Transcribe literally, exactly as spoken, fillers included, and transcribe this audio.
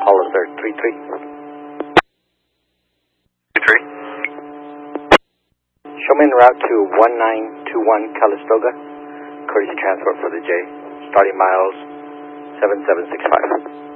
Hollister three three. three. Show me en route to one nine two one Calistoga. Courtesy transfer for the J. Starting miles seven seven six five.